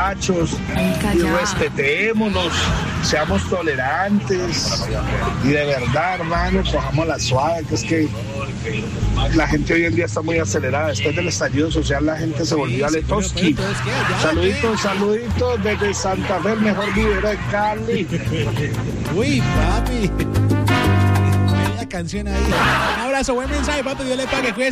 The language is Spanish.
muchachos, y respetémonos, seamos tolerantes, y de verdad, hermano, cojamos la suave, que es que la gente hoy en día está muy acelerada. Después del estallido social la gente se volvió aletoski. Saluditos desde Santa Fe, el mejor vivero de Cali. Uy, papi. La canción ahí. Un abrazo, buen mensaje, papi. Dios le pague.